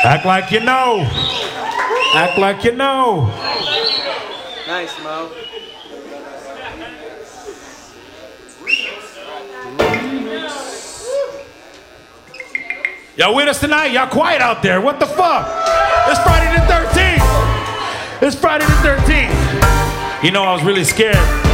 Act like you know. Act like you know. Nice, Mo. Y'all with us tonight? Y'all quiet out there. What the fuck? It's Friday the 13th. It's Friday the 13th. You know, I was really scared.